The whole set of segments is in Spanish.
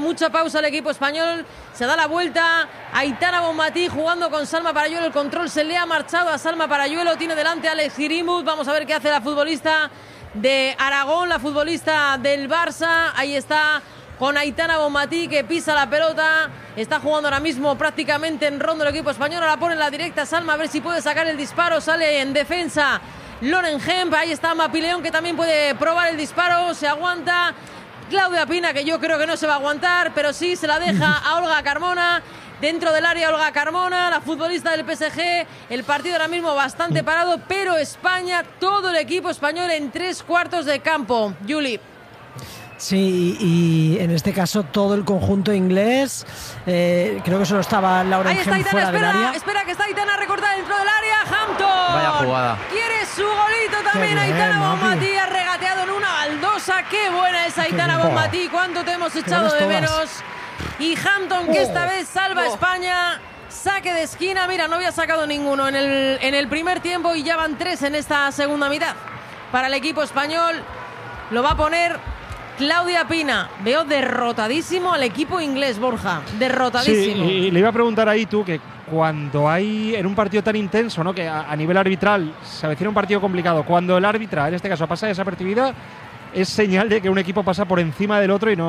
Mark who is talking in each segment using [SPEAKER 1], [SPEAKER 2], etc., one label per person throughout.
[SPEAKER 1] mucha pausa el equipo español. Se da la vuelta. Aitana Bonmatí jugando con Salma Parayuelo. El control se le ha marchado a Salma Parayuelo. Tiene delante a Alex Girimut. Vamos a ver qué hace la futbolista de Aragón, la futbolista del Barça. Ahí está con Aitana Bonmatí, que pisa la pelota. Está jugando ahora mismo prácticamente en rondo el equipo español. Ahora pone en la directa Salma a ver si puede sacar el disparo. Sale en defensa Loren Hemp. Ahí está Mapileón, que también puede probar el disparo. Se aguanta Claudia Pina, que yo creo que no se va a aguantar, pero sí se la deja a Olga Carmona. Dentro del área Olga Carmona, la futbolista del PSG. El partido ahora mismo bastante parado, pero España, todo el equipo español en 3/4 de campo. Juli.
[SPEAKER 2] Sí, y en este caso todo el conjunto inglés. Creo que solo estaba Laura
[SPEAKER 1] Ahí está
[SPEAKER 2] Hemp
[SPEAKER 1] Aitana,
[SPEAKER 2] fuera del área.
[SPEAKER 1] espera que está Aitana recortada dentro del área. Hampton.
[SPEAKER 3] Vaya jugada.
[SPEAKER 1] Quiere su golito también.
[SPEAKER 2] Qué bien,
[SPEAKER 1] Aitana
[SPEAKER 2] Mapi.
[SPEAKER 1] Bonmatí ha regateado en una baldosa. Qué buena es Aitana Bonmatí. ¿Cuánto te hemos echado de
[SPEAKER 2] todas.
[SPEAKER 1] menos? Y Hampton, que esta vez salva a España. Saque de esquina. Mira, no había sacado ninguno en el primer tiempo y ya van 3 en esta segunda mitad. Para el equipo español lo va a poner Claudia Pina. Veo derrotadísimo al equipo inglés, Borja. Derrotadísimo.
[SPEAKER 4] Sí, y le iba a preguntar ahí tú que cuando hay en un partido tan intenso, ¿no?, que a nivel arbitral se avecina un partido complicado, cuando el árbitra, en este caso, pasa desapercibida, es señal de que un equipo pasa por encima del otro y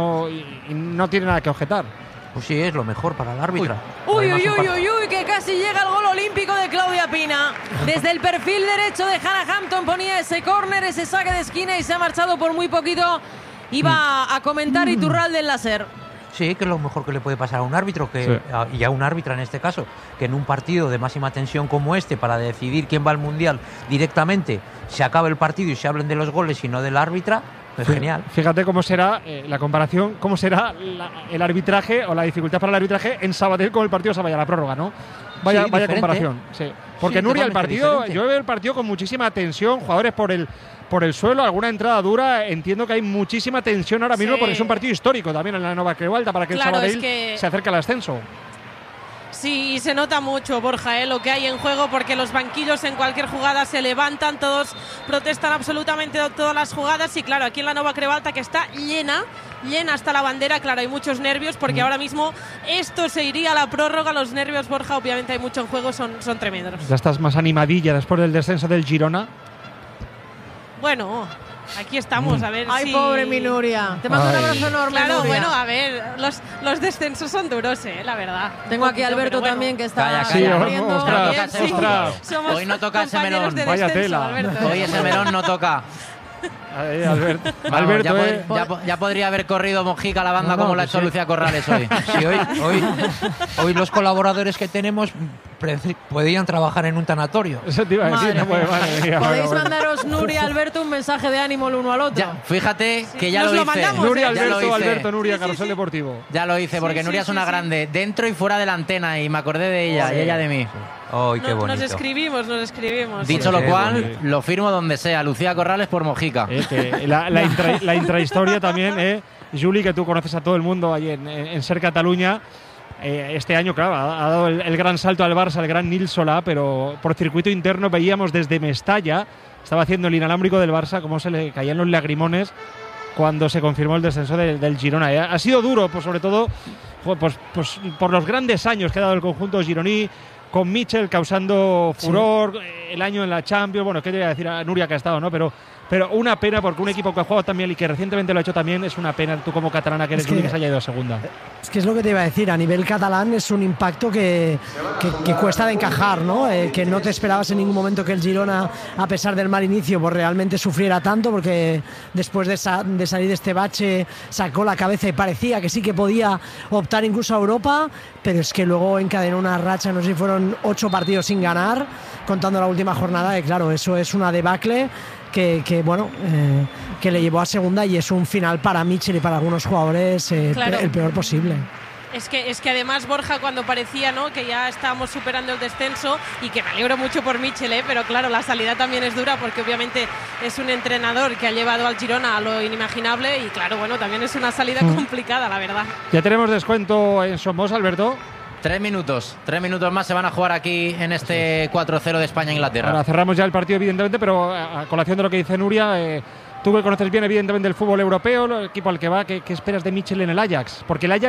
[SPEAKER 4] no tiene nada que objetar.
[SPEAKER 3] Pues sí, es lo mejor para el árbitra.
[SPEAKER 1] Uy, que casi llega el gol olímpico de Claudia Pina. Desde el perfil derecho de Hannah Hampton ponía ese córner, ese saque de esquina y se ha marchado por muy poquito. Iba a comentar Iturralde del Láser.
[SPEAKER 3] Sí, que es lo mejor que le puede pasar a un árbitro y a un árbitra en este caso, que en un partido de máxima tensión como este, para decidir quién va al Mundial directamente, se acabe el partido y se hablen de los goles y no del árbitra. Es genial.
[SPEAKER 4] Fíjate cómo será la comparación, cómo será el arbitraje o la dificultad para el arbitraje en Sabadell con el partido se vaya a la prórroga, ¿no? Vaya comparación. Sí. Porque
[SPEAKER 3] Sí,
[SPEAKER 4] Nuria, el partido,
[SPEAKER 3] diferente.
[SPEAKER 4] yo veo el partido con muchísima tensión, jugadores por el suelo, alguna entrada dura. Entiendo que hay muchísima tensión ahora mismo porque es un partido histórico también en la Nova Creualta para que el Sabadell se acerque al ascenso.
[SPEAKER 5] Sí, y se nota mucho, Borja, lo que hay en juego, porque los banquillos en cualquier jugada se levantan, todos protestan absolutamente todas las jugadas, y claro, aquí en la Nova Creualta, que está llena hasta la bandera, claro, hay muchos nervios, porque ahora mismo esto se iría a la prórroga, los nervios, Borja, obviamente hay mucho en juego, son tremendos.
[SPEAKER 4] Ya estás más animadilla después del descenso del Girona.
[SPEAKER 5] Bueno, aquí estamos, a ver.
[SPEAKER 1] Ay, pobre mi Nuria. Te mando un abrazo enorme.
[SPEAKER 5] Claro,
[SPEAKER 1] Nuria.
[SPEAKER 5] bueno, a ver, los descensos son duros, la verdad.
[SPEAKER 1] Tengo aquí a Alberto también, que está
[SPEAKER 4] sufriendo. Ostras.
[SPEAKER 3] Hoy no toca ese melón.
[SPEAKER 4] Vaya tela.
[SPEAKER 3] Hoy ese melón no toca.
[SPEAKER 4] Alberto,
[SPEAKER 3] ya podría haber corrido Mojica la banda como la ha hecho Lucía Corrales hoy.
[SPEAKER 6] Sí, hoy los colaboradores que tenemos podrían trabajar en un tanatorio.
[SPEAKER 4] Eso te iba a decir,
[SPEAKER 1] Podéis mandaros, Nuria, Alberto, un mensaje de ánimo el uno al otro.
[SPEAKER 3] Ya, fíjate que ya
[SPEAKER 5] nos
[SPEAKER 3] lo
[SPEAKER 5] lo
[SPEAKER 3] hice.
[SPEAKER 5] mandamos,
[SPEAKER 4] Nuria,
[SPEAKER 3] Ya lo
[SPEAKER 4] Alberto,
[SPEAKER 3] hice.
[SPEAKER 4] Alberto, Nuria, Carrusel Deportivo.
[SPEAKER 3] Ya lo hice, porque Nuria es una grande, dentro y fuera de la antena, y me acordé de ella y ella de mí.
[SPEAKER 6] ¡Ay, qué bonito!
[SPEAKER 5] Nos escribimos.
[SPEAKER 3] Dicho lo
[SPEAKER 6] qué
[SPEAKER 3] cual,
[SPEAKER 6] bonito.
[SPEAKER 3] lo firmo donde sea. Lucía Corrales por Mojica.
[SPEAKER 4] Que la intrahistoria también, Juli, que tú conoces a todo el mundo ahí en Ser Cataluña. Este año, claro, ha dado el gran salto al Barça, el gran Nil Solà, pero por circuito interno veíamos desde Mestalla, estaba haciendo el inalámbrico del Barça, cómo se le caían los lagrimones cuando se confirmó el descenso del Girona. Ha sido duro, pues sobre todo pues, por los grandes años que ha dado el conjunto gironí, con Michel causando furor, el año en la Champions. Bueno, ¿qué te voy a decir a Nuria que ha estado, no? Pero una pena, porque un equipo que ha jugado también y que recientemente lo ha hecho también, es una pena, tú como catalana que eres que se haya ido a segunda.
[SPEAKER 2] Es que es lo que te iba a decir, a nivel catalán es un impacto que cuesta de encajar, ¿no? Que no te esperabas en ningún momento que el Girona, a pesar del mal inicio, pues realmente sufriera tanto, porque después de salir de este bache sacó la cabeza y parecía que sí que podía optar incluso a Europa, pero es que luego encadenó una racha, no sé si fueron 8 partidos sin ganar, contando la última jornada, y claro, eso es una debacle que le llevó a segunda, y es un final para Michel y para algunos jugadores
[SPEAKER 5] Claro.
[SPEAKER 2] el peor posible.
[SPEAKER 5] Es que además, Borja, cuando parecía, ¿no?, que ya estábamos superando el descenso, y que me alegro mucho por Michel, pero claro, la salida también es dura, porque obviamente es un entrenador que ha llevado al Girona a lo inimaginable, y claro, bueno, también es una salida complicada, la verdad.
[SPEAKER 4] Ya tenemos descuento en Somos, Alberto.
[SPEAKER 3] 3 minutos más se van a jugar aquí en este 4-0 de España-Inglaterra.
[SPEAKER 4] Ahora cerramos ya el partido, evidentemente, pero a colación de lo que dice Nuria, tú que conoces bien, evidentemente, el fútbol europeo, el equipo al que va, ¿qué esperas de Michel en el Ajax? Porque el Ajax